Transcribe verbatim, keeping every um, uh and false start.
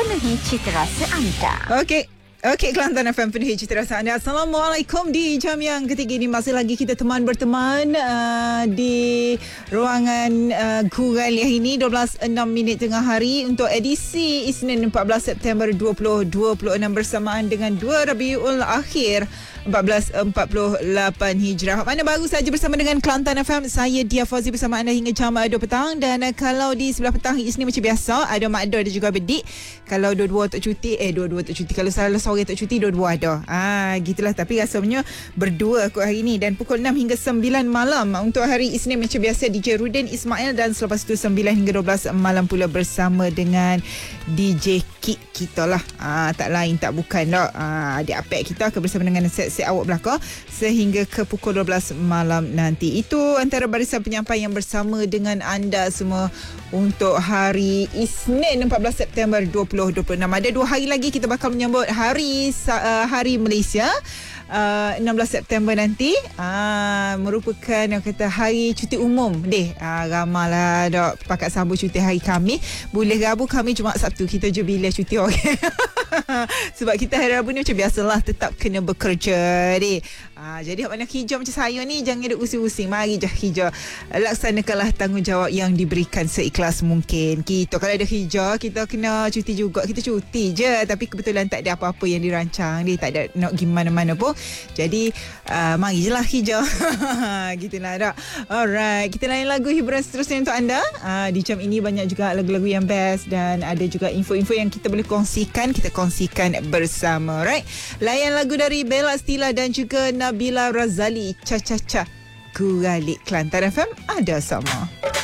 penuhi cita rasa anda. Okey. Okey, Kelantan F M penuhi cita rasa anda. Assalamualaikum. Di jam yang ketiga ini masih lagi kita teman berteman uh, di ruangan uh, Guru Gali hari ini dua belas enam minit tengah hari untuk edisi Isnin empat belas September dua ribu dua puluh enam bersamaan dengan dua Rabiul Akhir empat belas empat puluh lapan Hijrah. Mana baru saja bersama dengan Kelantan F M. Saya Dia Fauzi bersama anda hingga jam dua petang. Dan uh, kalau di sebelah petang Isnin macam biasa, ada Mak Dor, ada juga Bedik. Kalau dua-dua tak cuti, eh dua-dua tak cuti. Kalau salah sore tak cuti, dua-dua ada. Ah, gitulah. Tapi rasanya berdua kot hari ini. Dan pukul enam hingga sembilan malam untuk hari Isnin macam biasa D J Rudin Ismail. Dan selepas itu sembilan hingga dua belas malam pula bersama dengan D J Kik kita lah. Ah, tak lain tak bukan lah. Ah, adik apek kita akan bersama dengan set awak belakang sehingga ke pukul dua belas malam nanti. Itu antara barisan penyampai yang bersama dengan anda semua untuk hari Isnin empat belas September dua ribu dua puluh enam. Ada dua hari lagi kita bakal menyambut hari uh, hari Malaysia. Uh, enam belas September nanti uh, merupakan yang kata hari cuti umum deh. Uh, ramalah dok pakat sambut cuti hari Khamis. Boleh Rabu, Khamis, Jumaat, Sabtu kita je bila cuti okey. Sebab kita hari Rabu ni macam biasalah tetap kena bekerja deh. Uh, jadi hak mana hijau macam saya ni jangan duk using-using. Mari je hijau. Laksanakanlah tanggungjawab yang diberikan seikhlas mungkin. Kita kalau ada hijau kita kena cuti juga. Kita cuti je tapi kebetulan tak ada apa-apa yang dirancang. Dia tak ada nak pergi mana-mana pun. Jadi uh, mari je lah hijau. Gitulah dak. Alright, kita layan lagu hiburan seterusnya untuk anda. uh, Di jam ini banyak juga lagu-lagu yang best. Dan ada juga info-info yang kita boleh kongsikan. Kita kongsikan bersama. Right, layan lagu dari Bella Stila dan juga Nabila Razali, Cha Cha Cha. Guru Gali Kelantan F M ada sama.